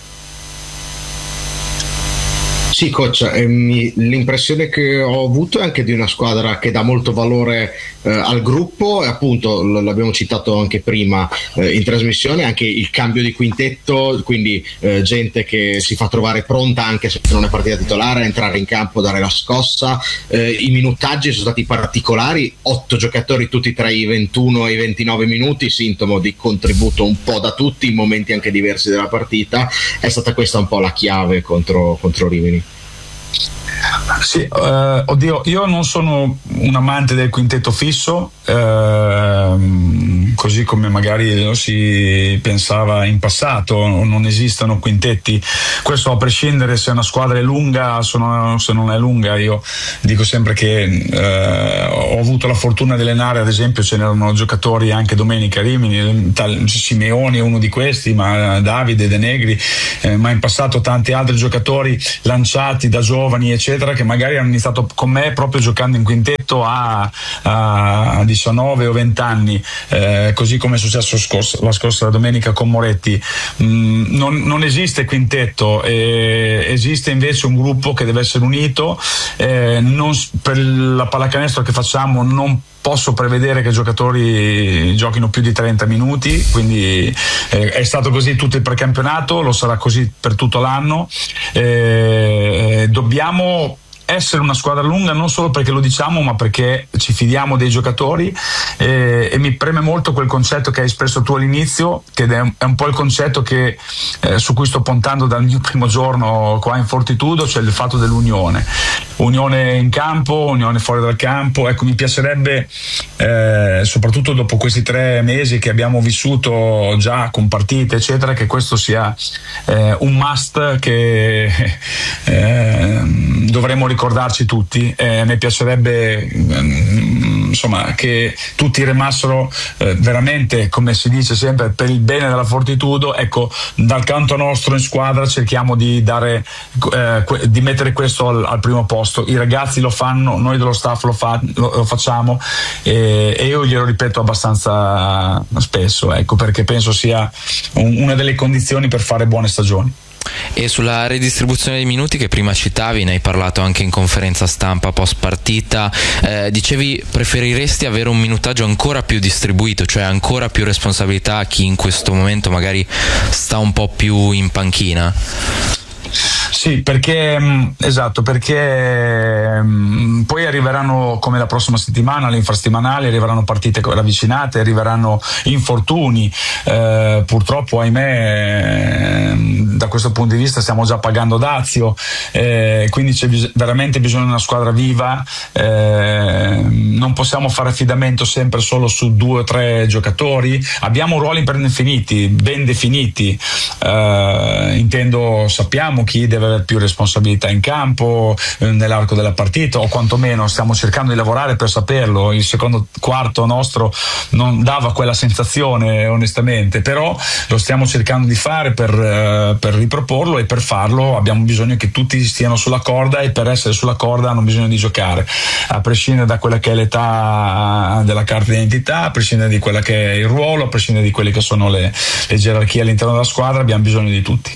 Sì, coach, l'impressione che ho avuto è anche di una squadra che dà molto valore al gruppo, e appunto l'abbiamo citato anche prima in trasmissione, anche il cambio di quintetto, quindi gente che si fa trovare pronta anche se non è partita titolare a entrare in campo, dare la scossa. I minutaggi sono stati particolari, 8 giocatori tutti tra i 21 e i 29 minuti, sintomo di contributo un po' da tutti in momenti anche diversi della partita. È stata questa un po' la chiave contro Rimini. Sì, oddio, io non sono un amante del quintetto fisso, così come magari lo si pensava in passato. Non esistono quintetti, questo a prescindere se una squadra è lunga o se non è lunga. Io dico sempre che ho avuto la fortuna di allenare, ad esempio ce n'erano giocatori anche Domenica Rimini, Simeoni è uno di questi, ma Davide De Negri, ma in passato tanti altri giocatori lanciati da giovani eccetera, che magari hanno iniziato con me proprio giocando in quintetto a 19 o 20 anni, così come è successo la scorsa domenica con Moretti. Non esiste quintetto, esiste invece un gruppo che deve essere unito. Per la pallacanestro che facciamo non posso prevedere che i giocatori giochino più di 30 minuti, quindi è stato così tutto il precampionato, lo sarà così per tutto l'anno. Dobbiamo essere una squadra lunga non solo perché lo diciamo, ma perché ci fidiamo dei giocatori, e mi preme molto quel concetto che hai espresso tu all'inizio, che è un po' il concetto su cui sto puntando dal mio primo giorno qua in Fortitudo, cioè il fatto dell'unione, unione in campo, unione fuori dal campo. Ecco, mi piacerebbe soprattutto dopo questi 3 mesi che abbiamo vissuto già con partite eccetera, che questo sia un must che dovremmo ricordarci tutti. Mi piacerebbe insomma che tutti remassero veramente, come si dice sempre, per il bene della Fortitudo. Ecco, dal canto nostro in squadra cerchiamo di di mettere questo al primo posto. I ragazzi lo fanno, noi dello staff lo facciamo, e io glielo ripeto abbastanza spesso, ecco, perché penso sia una delle condizioni per fare buone stagioni. E sulla redistribuzione dei minuti che prima citavi, ne hai parlato anche in conferenza stampa post partita, dicevi preferiresti avere un minutaggio ancora più distribuito, cioè ancora più responsabilità a chi in questo momento magari sta un po' più in panchina? Sì, perché poi arriveranno, come la prossima settimana, le infrasettimanali, arriveranno partite ravvicinate, arriveranno infortuni, purtroppo ahimè da questo punto di vista stiamo già pagando dazio, quindi c'è veramente bisogno di una squadra viva. Non possiamo fare affidamento sempre solo su 2 o 3 giocatori, abbiamo ruoli ben definiti, sappiamo chi deve avere più responsabilità in campo nell'arco della partita, o quantomeno stiamo cercando di lavorare per saperlo. Il secondo quarto nostro non dava quella sensazione onestamente, però lo stiamo cercando di fare per riproporlo, e per farlo abbiamo bisogno che tutti stiano sulla corda, e per essere sulla corda hanno bisogno di giocare, a prescindere da quella che è l'età della carta d'identità, a prescindere di quella che è il ruolo, a prescindere di quelle che sono le gerarchie all'interno della squadra. Abbiamo bisogno di tutti.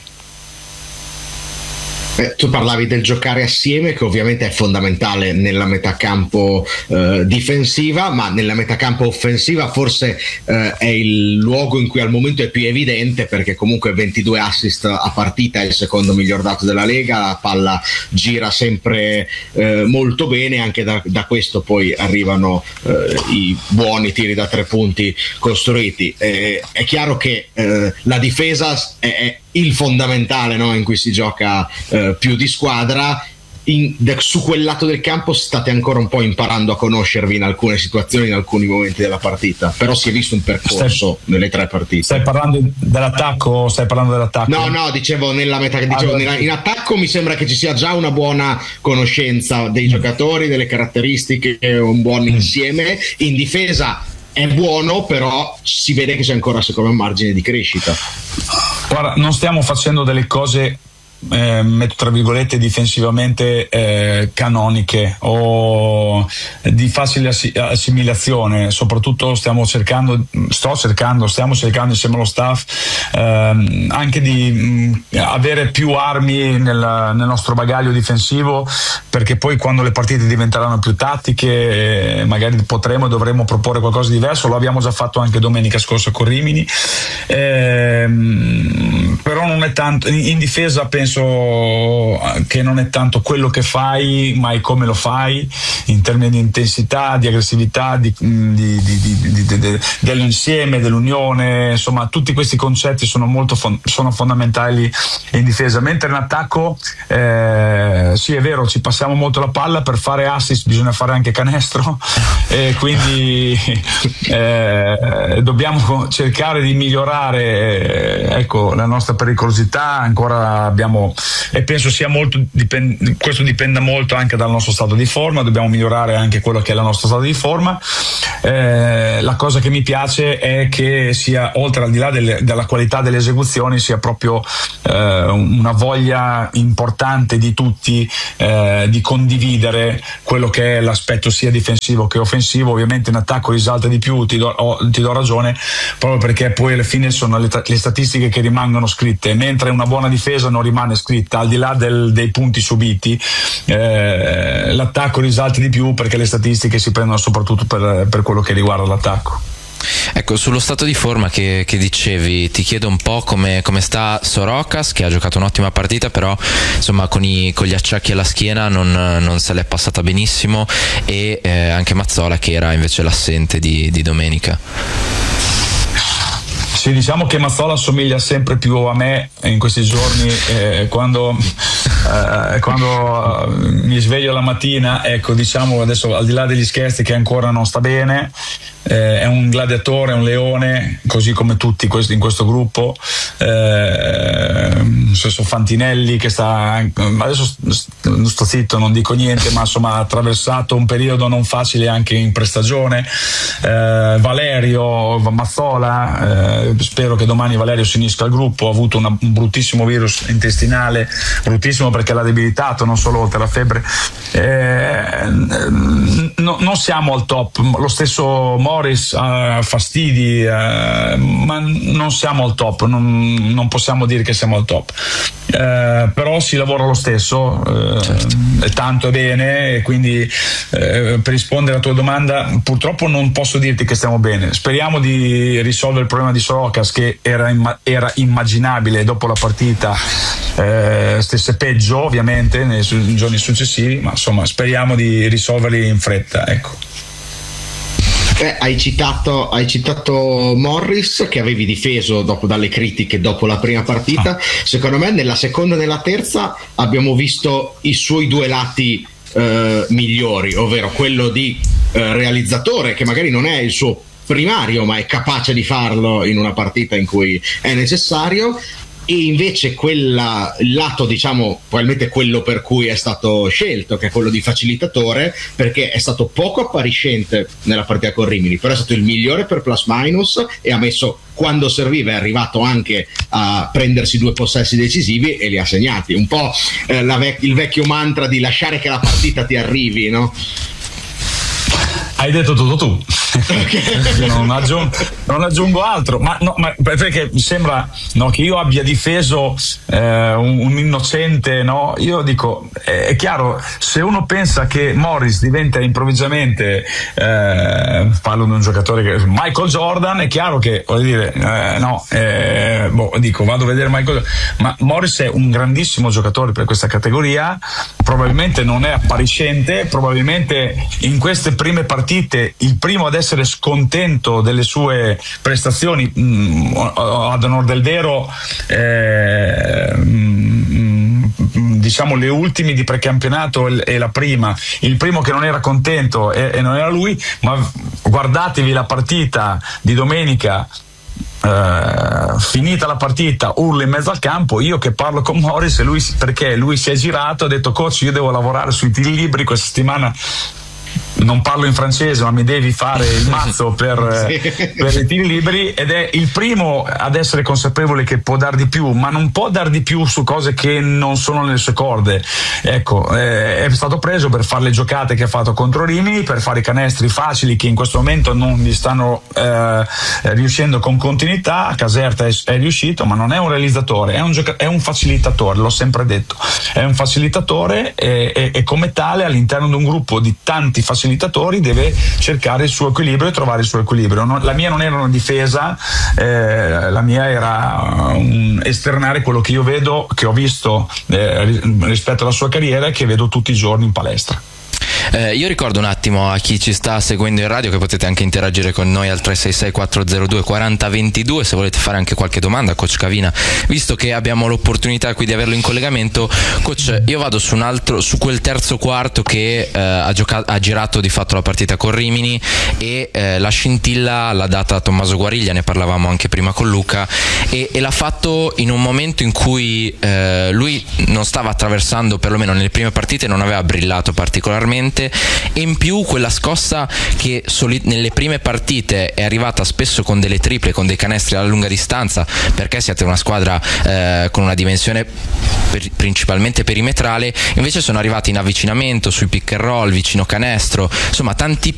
Tu parlavi del giocare assieme, che ovviamente è fondamentale nella metacampo difensiva, ma nella metacampo offensiva forse è il luogo in cui al momento è più evidente, perché comunque 22 assist a partita è il secondo miglior dato della Lega, la palla gira sempre molto bene, anche da questo poi arrivano i buoni tiri da 3 punti costruiti. È chiaro che la difesa è il fondamentale, no? In cui si gioca più di squadra. Su quel lato del campo state ancora un po' imparando a conoscervi in alcune situazioni, in alcuni momenti della partita, però si è visto un percorso nelle 3 partite. Stai parlando dell'attacco? No, dicevo in attacco mi sembra che ci sia già una buona conoscenza dei giocatori, delle caratteristiche, un buon insieme. In difesa è buono, però si vede che c'è ancora, secondo me, un margine di crescita. Guarda, non stiamo facendo delle cose metto tra virgolette difensivamente canoniche o di facile assimilazione. Soprattutto stiamo cercando insieme allo staff anche di avere più armi nel nostro bagaglio difensivo, perché poi quando le partite diventeranno più tattiche magari potremo e dovremo proporre qualcosa di diverso. Lo abbiamo già fatto anche domenica scorsa con Rimini, però non è tanto in difesa. Penso penso che non è tanto quello che fai, ma è come lo fai, in termini di intensità, di aggressività, dell'insieme, dell'unione, insomma tutti questi concetti sono sono fondamentali in difesa, mentre in attacco sì, è vero, ci passiamo molto la palla, per fare assist bisogna fare anche canestro, e quindi dobbiamo cercare di migliorare, ecco, la nostra pericolosità. Ancora abbiamo, e penso sia molto questo dipenda molto anche dal nostro stato di forma, dobbiamo migliorare anche quello che è il nostro stato di forma. La cosa che mi piace è che sia, oltre al di là della qualità delle esecuzioni, sia proprio una voglia importante di tutti di condividere quello che è l'aspetto sia difensivo che offensivo. Ovviamente in attacco risalta di più, ti do ragione, proprio perché poi alla fine sono le statistiche che rimangono scritte, mentre una buona difesa non rimane scritta, al di là dei punti subiti. L'attacco risalta di più perché le statistiche si prendono soprattutto per quello che riguarda l'attacco. Ecco, sullo stato di forma che dicevi, ti chiedo un po' come sta Sorokas, che ha giocato un'ottima partita, però insomma con gli acciacchi alla schiena non se l'è passata benissimo, e anche Mazzola, che era invece l'assente di domenica. Sì, diciamo che Mazzola assomiglia sempre più a me in questi giorni, quando mi sveglio la mattina, ecco, diciamo adesso, al di là degli scherzi, che ancora non sta bene, è un gladiatore, è un leone, così come tutti in questo gruppo. Stesso Fantinelli, che adesso sto zitto, non dico niente, ma insomma ha attraversato un periodo non facile anche in prestagione. Valerio, Mazzola, spero che domani Valerio si unisca al gruppo. Ha avuto un bruttissimo virus intestinale, bruttissimo perché l'ha debilitato, non solo oltre la febbre. Non siamo al top. Lo stesso Morris ha fastidi, ma non siamo al top, non possiamo dire che siamo al top. Però si lavora lo stesso, certo. Tanto e bene, e quindi per rispondere alla tua domanda, purtroppo non posso dirti che stiamo bene. Speriamo di risolvere il problema di Sorokas, che era immaginabile dopo la partita stesse peggio ovviamente nei giorni successivi, ma insomma speriamo di risolverli in fretta, ecco. Hai citato Morris, che avevi difeso dalle critiche dopo la prima partita. Secondo me nella seconda e nella terza abbiamo visto i suoi due lati migliori, ovvero quello di realizzatore, che magari non è il suo primario, ma è capace di farlo in una partita in cui è necessario, e invece il lato, diciamo, probabilmente quello per cui è stato scelto, che è quello di facilitatore, perché è stato poco appariscente nella partita con Rimini, però è stato il migliore per plus minus, e ha messo, quando serviva, è arrivato anche a prendersi 2 possessi decisivi e li ha segnati. Un po' il vecchio mantra di lasciare che la partita ti arrivi, no? Hai detto tutto tu. non aggiungo altro, ma perché mi sembra, no, che io abbia difeso un innocente, no? Io dico, è chiaro, se uno pensa che Morris diventa improvvisamente, parlo di un giocatore che Michael Jordan, è chiaro che, voglio dire, dico, vado a vedere Michael Jordan, ma Morris è un grandissimo giocatore per questa categoria, probabilmente non è appariscente, probabilmente in queste prime partite il primo ad essere scontento delle sue prestazioni, ad onor del vero, diciamo le ultime di precampionato e la prima, il primo che non era contento e non era lui, ma guardatevi la partita di domenica. Finita la partita, urla in mezzo al campo, io che parlo con Morris, e perché lui si è girato, ha detto: coach, io devo lavorare sui tiri liberi questa settimana, non parlo in francese, ma mi devi fare il mazzo per i tiri liberi, ed è il primo ad essere consapevole che può dar di più, ma non può dar di più su cose che non sono nelle sue corde. Ecco, è stato preso per fare le giocate che ha fatto contro Rimini, per fare i canestri facili che in questo momento non gli stanno riuscendo con continuità. A Caserta è riuscito, ma non è un realizzatore, è un facilitatore, l'ho sempre detto, è un facilitatore, e come tale all'interno di un gruppo di tanti facilitatori facilitatori deve cercare il suo equilibrio e trovare il suo equilibrio. La mia non era una difesa, la mia era esternare quello che io vedo, che ho visto rispetto alla sua carriera e che vedo tutti i giorni in palestra. Io ricordo un attimo a chi ci sta seguendo in radio che potete anche interagire con noi al 366-402-4022 se volete fare anche qualche domanda a Coach Cavina, visto che abbiamo l'opportunità qui di averlo in collegamento. Coach, io vado su quel terzo quarto che ha girato di fatto la partita con Rimini e la scintilla l'ha data Tommaso Guariglia, ne parlavamo anche prima con Luca, e l'ha fatto in un momento in cui lui non stava attraversando, perlomeno nelle prime partite non aveva brillato particolarmente, e in più quella scossa che nelle prime partite è arrivata spesso con delle triple, con dei canestri alla lunga distanza, perché siete una squadra con una dimensione principalmente perimetrale, invece sono arrivati in avvicinamento, sui pick and roll, vicino canestro, insomma tanti